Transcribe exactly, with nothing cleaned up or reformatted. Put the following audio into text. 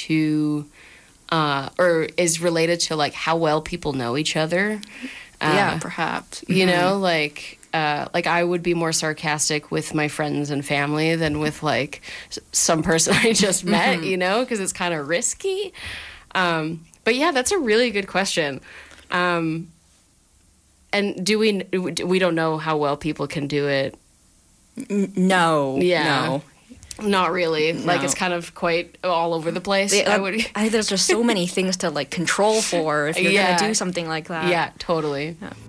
to, uh, or is related to like how well people know each other. Uh, yeah, perhaps. You Mhm. know, like, uh, like I would be more sarcastic with my friends and family than with like s- some person I just met, you know, because it's kind of risky. Um, but yeah, that's a really good question. Um, and do we, we don't know how well people can do it. N- no. Yeah. No. Not really. Like, No. it's kind of quite all over the place. They, I uh, would. I, there's just so many things to like control for if you're Yeah. gonna do something like that. Yeah, totally. Yeah.